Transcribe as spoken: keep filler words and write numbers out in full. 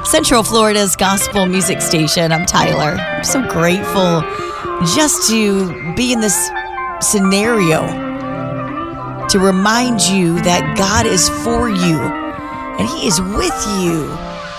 Central Florida's gospel music station. I'm Tyler. I'm so grateful just to be in this scenario to remind you that God is for you and He is with you.